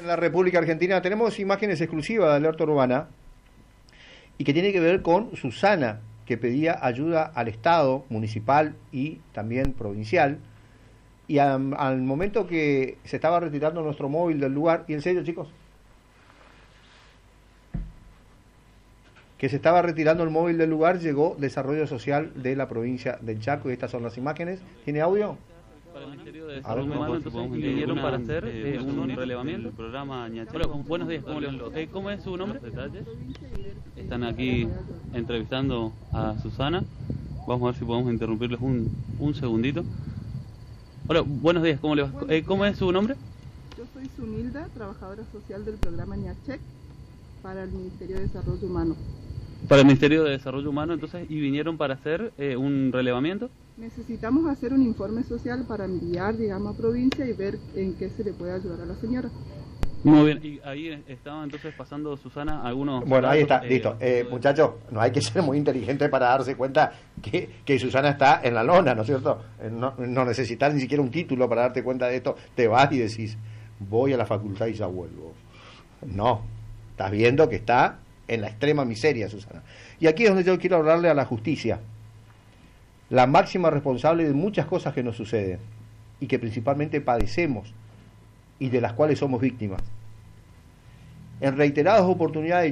en la República Argentina. Tenemos imágenes exclusivas de Alerta Urbana y que tiene que ver con Susana, que pedía ayuda al Estado municipal y también provincial, y al momento que se estaba retirando nuestro móvil del lugar, y en serio, chicos, que se estaba retirando el móvil del lugar, llegó Desarrollo Social de la provincia del Chaco, y estas son las imágenes. ¿Tiene audio? Para el Ministerio de Desarrollo Humano, entonces vinieron para hacer un relevamiento. Programa Hola, buenos días, ¿cómo es su nombre? Están aquí entrevistando a Susana. Vamos a ver si podemos interrumpirles un segundito. Hola, buenos días, ¿cómo le va? ¿Cómo es su nombre? Yo soy Sunilda, trabajadora social del programa Ñachec para el Ministerio de Desarrollo Humano. Para el Ministerio de Desarrollo Humano, entonces, ¿y vinieron para hacer un relevamiento? Necesitamos hacer un informe social para enviar, digamos, a provincia y ver en qué se le puede ayudar a la señora. Muy bien, y ahí estaba entonces pasando Susana algunos... Bueno, ahí está, listo. Muchachos, no hay que ser muy inteligente para darse cuenta que Susana está en la lona, ¿no es cierto? No necesitas ni siquiera un título para darte cuenta de esto. Te vas y decís, voy a la facultad y ya vuelvo. No, estás viendo que está en la extrema miseria, Susana. Y aquí es donde yo quiero hablarle a la justicia, la máxima responsable de muchas cosas que nos suceden y que principalmente padecemos y de las cuales somos víctimas. En reiteradas oportunidades